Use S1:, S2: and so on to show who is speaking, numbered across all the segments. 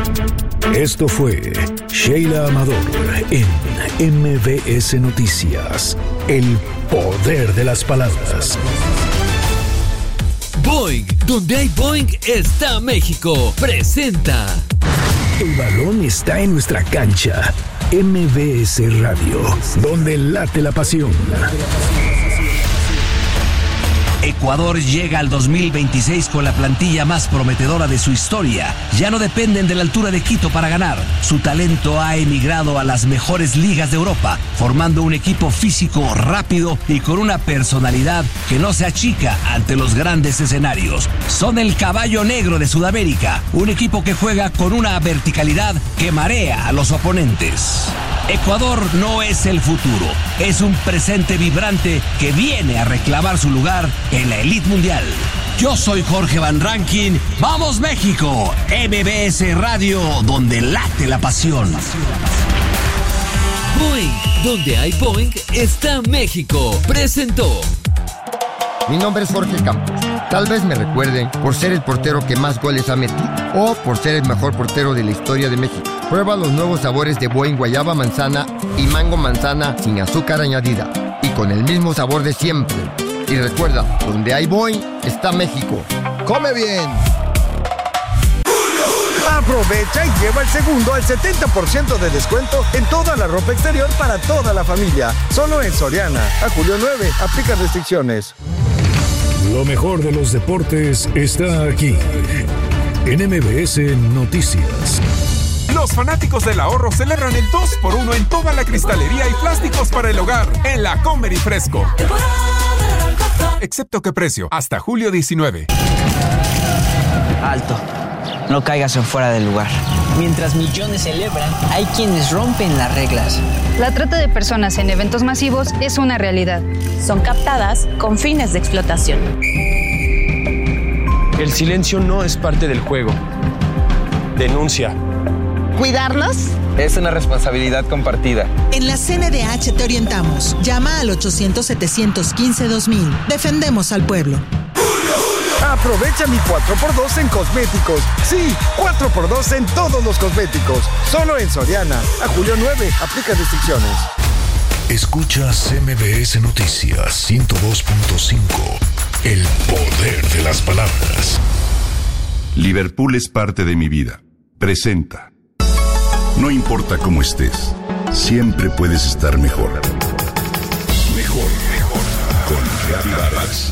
S1: Esto fue Sheila Amador en MBS Noticias. El poder de las palabras.
S2: Boing, donde hay Boing está México. Presenta.
S1: El balón está en nuestra cancha. MBS Radio, donde late la pasión.
S3: Ecuador llega al 2026 con la plantilla más prometedora de su historia. Ya no dependen de la altura de Quito para ganar. Su talento ha emigrado a las mejores ligas de Europa, formando un equipo físico rápido y con una personalidad que no se achica ante los grandes escenarios. Son el caballo negro de Sudamérica, un equipo que juega con una verticalidad que marea a los oponentes. Ecuador no es el futuro, es un presente vibrante que viene a reclamar su lugar en la elite mundial. Yo soy Jorge Van Rankin. ¡Vamos México! MBS Radio, donde late la pasión.
S2: Boing, donde hay Boing está México. Presentó.
S4: Mi nombre es Jorge Campos. Tal vez me recuerden por ser el portero que más goles ha metido o por ser el mejor portero de la historia de México. Prueba los nuevos sabores de Boing guayaba manzana y mango manzana sin azúcar añadida y con el mismo sabor de siempre. Y recuerda, donde hay Boing está México. ¡Come bien!
S5: Aprovecha y lleva el segundo al 70% de descuento en toda la ropa exterior para toda la familia. Solo en Soriana. A julio 9, aplica restricciones.
S1: Lo mejor de los deportes está aquí, en MBS Noticias.
S6: Los fanáticos del ahorro celebran el 2x1 en toda la cristalería y plásticos para el hogar en la Comer y Fresco. Excepto que precio, hasta julio 19.
S7: Alto, no caigas en fuera del lugar. Mientras millones celebran, hay quienes rompen las reglas.
S8: La trata de personas en eventos masivos es una realidad.
S9: Son captadas con fines de explotación.
S10: El silencio no es parte del juego. Denuncia.
S11: ¿Cuidarlos?
S12: Es una responsabilidad compartida.
S11: En la CNDH te orientamos. Llama al 800-715-2000. Defendemos al pueblo.
S5: Aprovecha mi 4x2 en cosméticos. Sí, 4x2 en todos los cosméticos. Solo en Soriana. A julio 9, aplica restricciones.
S1: Escuchas MBS Noticias 102.5. El poder de las palabras.
S13: Liverpool es parte de mi vida. Presenta. No importa cómo estés, siempre puedes estar mejor. Mejor, mejor. Con Gaby Vargas.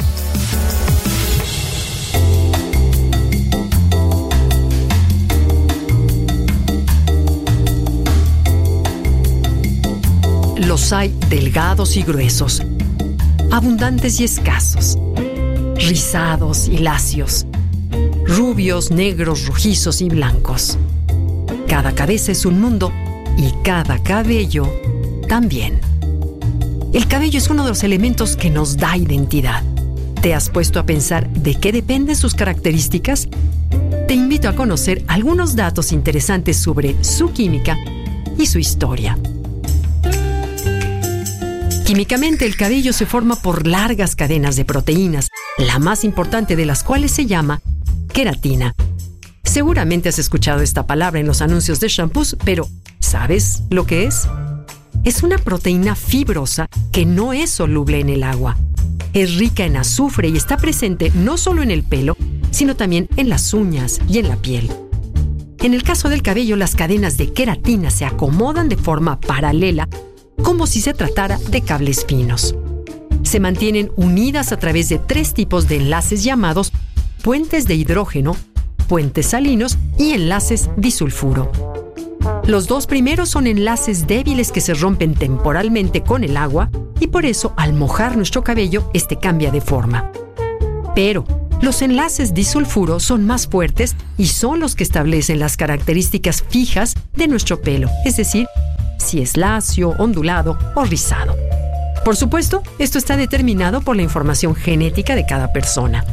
S14: Los hay delgados y gruesos, abundantes y escasos, rizados y lacios, rubios, negros, rojizos y blancos. Cada cabeza es un mundo y cada cabello también. El cabello es uno de los elementos que nos da identidad. ¿Te has puesto a pensar de qué dependen sus características? Te invito a conocer algunos datos interesantes sobre su química y su historia. Químicamente, el cabello se forma por largas cadenas de proteínas, la más importante de las cuales se llama queratina. Seguramente has escuchado esta palabra en los anuncios de shampoos, pero ¿sabes lo que es? Es una proteína fibrosa que no es soluble en el agua. Es rica en azufre y está presente no solo en el pelo, sino también en las uñas y en la piel. En el caso del cabello, las cadenas de queratina se acomodan de forma paralela, como si se tratara de cables finos. Se mantienen unidas a través de 3 tipos de enlaces llamados puentes de hidrógeno, puentes salinos y enlaces disulfuro. Los 2 primeros son enlaces débiles que se rompen temporalmente con el agua y por eso al mojar nuestro cabello, este cambia de forma. Pero los enlaces disulfuro son más fuertes y son los que establecen las características fijas de nuestro pelo, es decir, si es lacio, ondulado o rizado. Por supuesto, esto está determinado por la información genética de cada persona.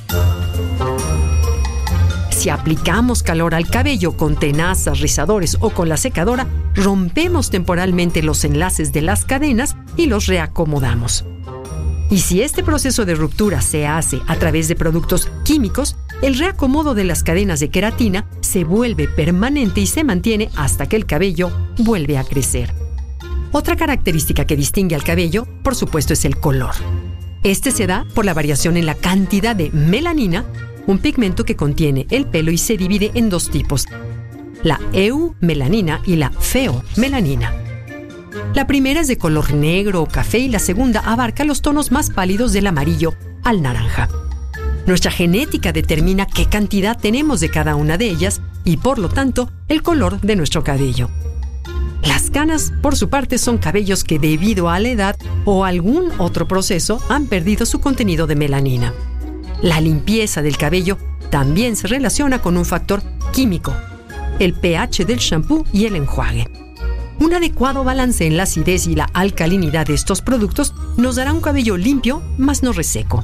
S14: Si aplicamos calor al cabello con tenazas, rizadores o con la secadora, rompemos temporalmente los enlaces de las cadenas y los reacomodamos. Y si este proceso de ruptura se hace a través de productos químicos, el reacomodo de las cadenas de queratina se vuelve permanente y se mantiene hasta que el cabello vuelve a crecer. Otra característica que distingue al cabello, por supuesto, es el color. Este se da por la variación en la cantidad de melanina, un pigmento que contiene el pelo y se divide en dos tipos, la eumelanina y la feomelanina. La primera es de color negro o café y la segunda abarca los tonos más pálidos del amarillo al naranja. Nuestra genética determina qué cantidad tenemos de cada una de ellas y, por lo tanto, el color de nuestro cabello. Las canas, por su parte, son cabellos que debido a la edad o algún otro proceso han perdido su contenido de melanina. La limpieza del cabello también se relaciona con un factor químico, el pH del shampoo y el enjuague. Un adecuado balance en la acidez y la alcalinidad de estos productos nos dará un cabello limpio, mas no reseco.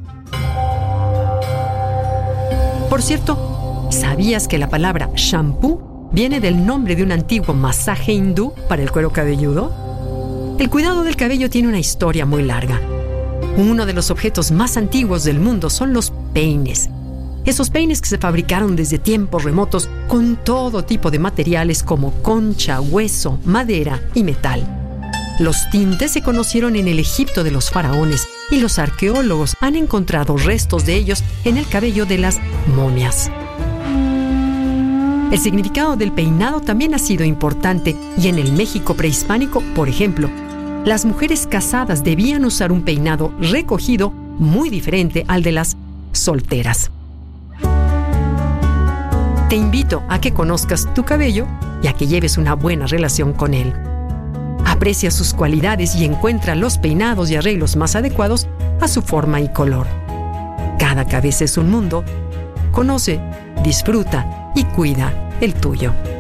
S14: Por cierto, ¿sabías que la palabra shampoo viene del nombre de un antiguo masaje hindú para el cuero cabelludo? El cuidado del cabello tiene una historia muy larga. Uno de los objetos más antiguos del mundo son los peines. Esos peines que se fabricaron desde tiempos remotos con todo tipo de materiales como concha, hueso, madera y metal. Los tintes se conocieron en el Egipto de los faraones y los arqueólogos han encontrado restos de ellos en el cabello de las momias. El significado del peinado también ha sido importante y en el México prehispánico, por ejemplo, las mujeres casadas debían usar un peinado recogido muy diferente al de las solteras. Te invito a que conozcas tu cabello y a que lleves una buena relación con él. Aprecia sus cualidades y encuentra los peinados y arreglos más adecuados a su forma y color. Cada cabeza es un mundo. Conoce, disfruta y cuida el tuyo.